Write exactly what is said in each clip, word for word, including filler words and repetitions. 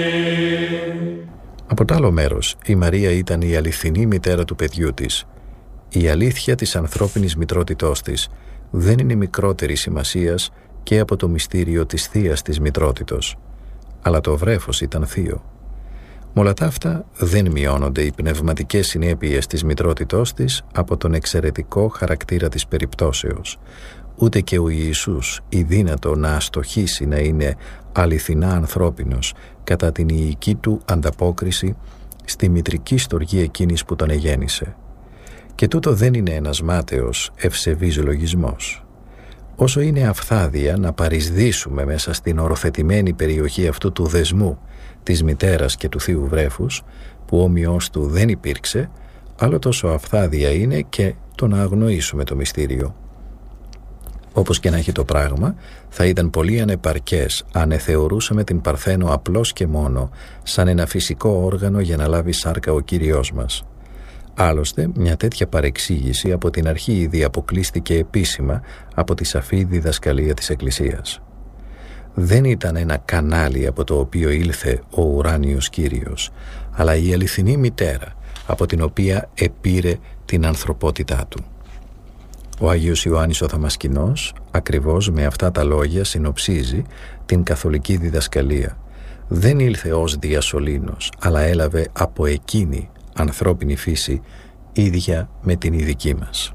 Από το άλλο μέρος, η Μαρία ήταν η αληθινή μητέρα του παιδιού της. Η αλήθεια της ανθρώπινης μητρότητός της δεν είναι μικρότερη σημασίας και από το μυστήριο της θείας της μητρότητος. Αλλά το βρέφος ήταν θείο. Με όλα τα αυτά δεν μειώνονται οι πνευματικές συνέπειες της μητρότητός της από τον εξαιρετικό χαρακτήρα της περιπτώσεως. Ούτε και ο Ιησούς η δύνατο να αστοχήσει να είναι αληθινά ανθρώπινος κατά την ιική του ανταπόκριση στη μητρική στοργή εκείνης που τον εγέννησε. Και τούτο δεν είναι ένας μάταιος ευσεβής λογισμός. Όσο είναι αφθάδεια να παρισδίσουμε μέσα στην οροθετημένη περιοχή αυτού του δεσμού της μητέρας και του θείου βρέφους, που όμοιος του δεν υπήρξε, άλλο τόσο αφθάδεια είναι και το να αγνοήσουμε το μυστήριο. Όπως και να έχει το πράγμα, θα ήταν πολύ ανεπαρκές αν εθεωρούσαμε την Παρθένο απλώς και μόνο σαν ένα φυσικό όργανο για να λάβει σάρκα ο Κύριος μας. Άλλωστε, μια τέτοια παρεξήγηση από την αρχή ήδη αποκλείστηκε επίσημα από τη σαφή διδασκαλία της Εκκλησίας. Δεν ήταν ένα κανάλι από το οποίο ήλθε ο ουράνιος Κύριος, αλλά η αληθινή μητέρα από την οποία επήρε την ανθρωπότητά του. Ο Άγιος Ιωάννης ο Δαμασκηνός ακριβώς με αυτά τα λόγια συνοψίζει την καθολική διδασκαλία. Δεν ήλθε ως διασωλήνος, αλλά έλαβε από εκείνη ανθρώπινη φύση ίδια με την ειδική μας.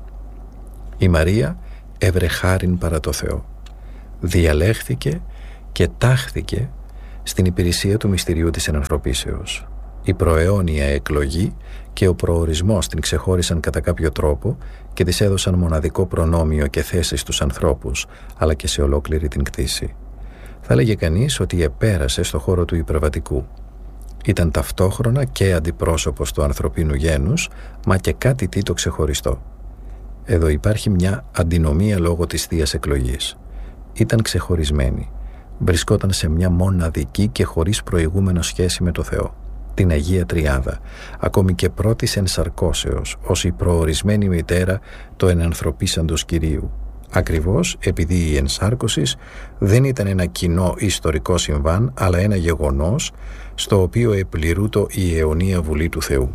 Η Μαρία έβρε χάριν παρά το Θεό. Διαλέχθηκε και τάχθηκε στην υπηρεσία του μυστηρίου της ενανθρωπίσεως. Η προαιώνια εκλογή και ο προορισμός την ξεχώρισαν κατά κάποιο τρόπο και της έδωσαν μοναδικό προνόμιο και θέση στους ανθρώπους, αλλά και σε ολόκληρη την κτήση. Θα έλεγε κανείς ότι επέρασε στο χώρο του υπερβατικού. Ήταν ταυτόχρονα και αντιπρόσωπος του ανθρωπίνου γένους, μα και κάτι τι το ξεχωριστό. Εδώ υπάρχει μια αντινομία λόγω της θείας εκλογής. Ήταν ξεχωρισμένη. Βρισκόταν σε μια μοναδική και χωρίς προηγούμενο σχέση με το Θεό, την Αγία Τριάδα, ακόμη και πρώτης ενσαρκώσεως, ως η προορισμένη μητέρα το ενανθρωπίσαντος Κυρίου. Ακριβώς επειδή η ενσάρκωση δεν ήταν ένα κοινό ιστορικό συμβάν, αλλά ένα γεγονός στο οποίο επληρούτο η αιωνία βουλή του Θεού.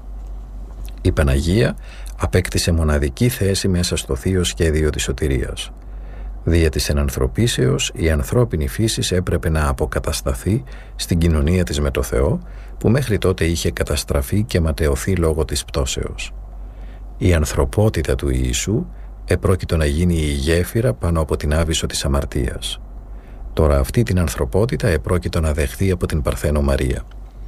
Η Παναγία απέκτησε μοναδική θέση μέσα στο θείο σχέδιο της σωτηρίας. Δια της ενανθρωπίσεως η ανθρώπινη φύση έπρεπε να αποκατασταθεί στην κοινωνία της με το Θεό, που μέχρι τότε είχε καταστραφεί και ματαιωθεί λόγω της πτώσεως. Η ανθρωπότητα του Ιησού επρόκειτο να γίνει η γέφυρα πάνω από την άβυσσο της αμαρτίας. Τώρα αυτή την ανθρωπότητα επρόκειτο να δεχθεί από την Παρθένο Μαρία.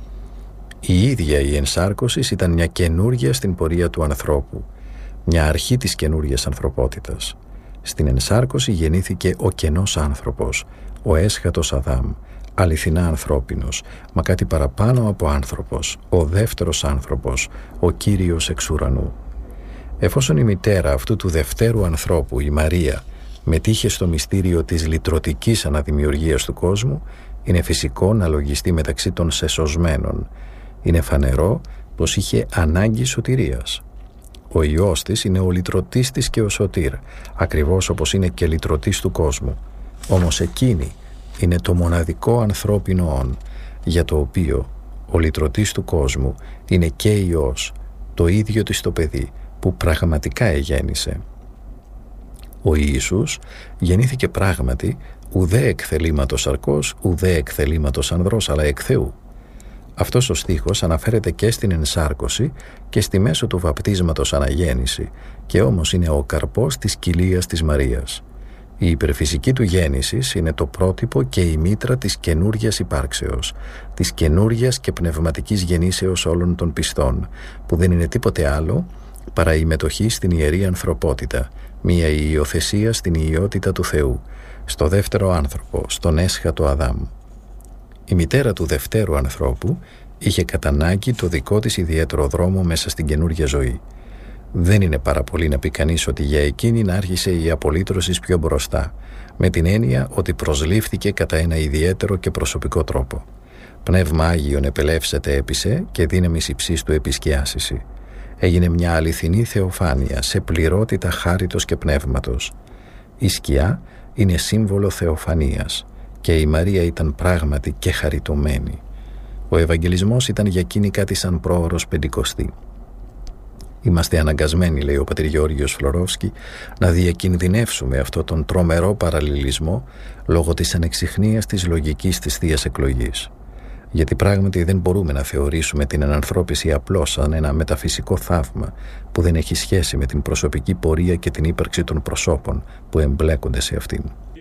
Η ίδια η ενσάρκωση ήταν μια καινούργια στην πορεία του ανθρώπου, μια αρχή της καινούργιας ανθρωπότητας. Στην ενσάρκωση γεννήθηκε ο κενός άνθρωπος, ο έσχατος Αδάμ, αληθινά ανθρώπινος, μα κάτι παραπάνω από άνθρωπος, ο δεύτερος άνθρωπος, ο Κύριος εξ ουρανού. Εφόσον η μητέρα αυτού του δευτέρου ανθρώπου, η Μαρία, μετήχε στο μυστήριο της λυτρωτικής αναδημιουργίας του κόσμου, είναι φυσικό να λογιστεί μεταξύ των σεσωσμένων. Είναι φανερό πως είχε ανάγκη σωτηρίας. Ο Υιός της είναι ο λυτρωτής της και ο σωτήρ, ακριβώς όπως είναι και λυτρωτής του κόσμου. Όμως εκείνη είναι το μοναδικό ανθρώπινο όν, για το οποίο ο λυτρωτής του κόσμου είναι και Υιός, το ίδιο της το παιδί, που πραγματικά εγέννησε. Ο Ιησούς γεννήθηκε πράγματι ουδέ εκ θελήματος σαρκός, ουδέ εκ θελήματος ανδρός, αλλά εκ Θεού. Αυτός ο στίχος αναφέρεται και στην ενσάρκωση και στη μέσω του βαπτίσματος αναγέννηση, και όμως είναι ο καρπός της κοιλίας της Μαρίας. Η υπερφυσική του γέννηση είναι το πρότυπο και η μήτρα της καινούργιας υπάρξεως, της καινούργιας και πνευματικής γεννήσεως όλων των πιστών, που δεν είναι τίποτε άλλο παρά η μετοχή στην ιερή ανθρωπότητα, μία υιοθεσία στην ιότητα του Θεού, στο δεύτερο άνθρωπο, στον έσχατο Αδάμ. Η μητέρα του δευτέρου ανθρώπου είχε κατά ανάγκη το δικό της ιδιαίτερο δρόμο μέσα στην καινούργια ζωή. Δεν είναι πάρα πολύ να πει κανείς ότι για εκείνη άρχισε η απολύτρωση πιο μπροστά, με την έννοια ότι προσλήφθηκε κατά ένα ιδιαίτερο και προσωπικό τρόπο. Πνεύμα Άγιον επελεύσεται έπεισε και δύναμις υψής του επισκιάσιση. Έγινε μια αληθινή θεοφάνεια σε πληρότητα χάριτος και πνεύματος. Η σκιά είναι σύμβολο θεοφανίας και η Μαρία ήταν πράγματι και χαριτωμένη. Ο Ευαγγελισμός ήταν για εκείνη κάτι σαν πρόωρος Πεντηκοστή. Είμαστε αναγκασμένοι, λέει ο πατήρ Γεώργιος Φλωρόφσκι, να διακινδυνεύσουμε αυτό τον τρομερό παραλληλισμό λόγω της ανεξιχνίας της λογικής της Θείας Εκλογής. Γιατί πράγματι δεν μπορούμε να θεωρήσουμε την ανανθρώπιση απλώς σαν ένα μεταφυσικό θαύμα που δεν έχει σχέση με την προσωπική πορεία και την ύπαρξη των προσώπων που εμπλέκονται σε αυτήν.